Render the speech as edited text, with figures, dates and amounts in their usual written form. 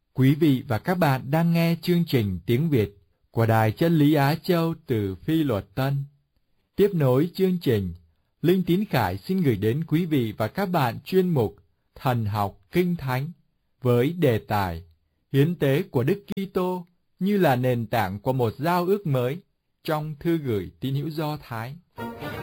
Quý vị và các bạn đang nghe chương trình tiếng Việt của Đài Chân Lý Á Châu từ Phi Luật Tân. Tiếp nối chương trình, Linh Tín Khải xin gửi đến quý vị và các bạn chuyên mục Thần học Kinh Thánh với đề tài Hiến tế của Đức Kitô như là nền tảng của một giao ước mới trong thư gửi tín hữu Do Thái.